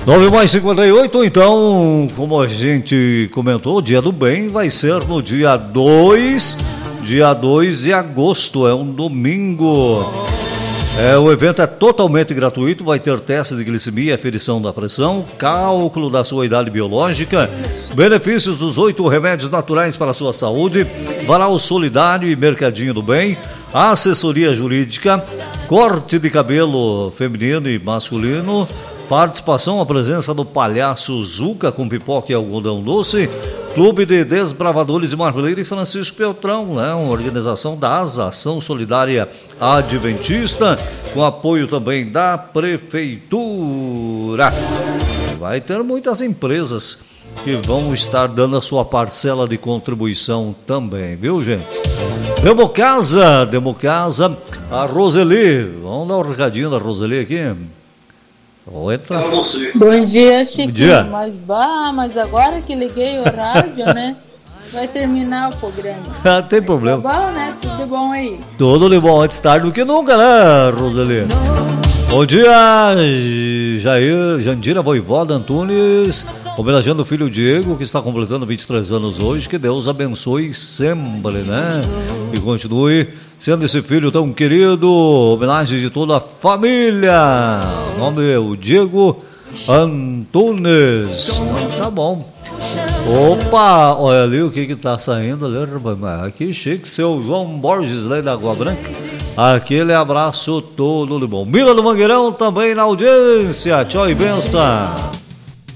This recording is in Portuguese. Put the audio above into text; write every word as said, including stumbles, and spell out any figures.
nove mais cinquenta e oito, então, como a gente comentou, o Dia do Bem vai ser no dia dois, dia dois de agosto, é um domingo. É, o evento é totalmente gratuito, vai ter teste de glicemia, aferição da pressão, cálculo da sua idade biológica, benefícios dos oito remédios naturais para a sua saúde, varal solidário e mercadinho do bem, assessoria jurídica, corte de cabelo feminino e masculino, participação, a presença do palhaço Zuca com pipoca e algodão doce, Clube de Desbravadores de Marmeleiro e Francisco Peltrão, né? Uma organização da ASA, Ação Solidária Adventista, com apoio também da Prefeitura. Vai ter muitas empresas que vão estar dando a sua parcela de contribuição também, viu, gente? Democasa, Democasa, a Roseli, vamos dar um recadinho da Roseli aqui. Entra. Bom dia, Chiquinho. Bom dia. Mas, bah, mas agora que liguei o rádio, né? Vai terminar o programa. Não tem problema. Tá bom, né? Tudo bom aí. Tudo de bom, antes tarde do que nunca, né, Roseli? Bom dia, Jair, Jandira Voivoda Antunes, homenageando o filho Diego, que está completando vinte e três anos hoje. Que Deus abençoe sempre, né? E continue sendo esse filho tão querido. Homenagem de toda a família. O nome é o Diego Antunes. Tá bom. Opa, olha ali o que que tá saindo ali, rapaz. Que chique, seu João Borges, lá da Água Branca. Aquele abraço todo de bom. Mila do Mangueirão também na audiência. Tchau e benção.